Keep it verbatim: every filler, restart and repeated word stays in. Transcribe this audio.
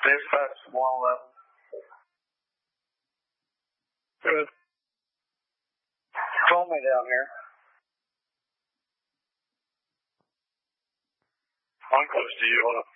Dispatch one eleven. Good. Call me down here. Unclosed, do you want to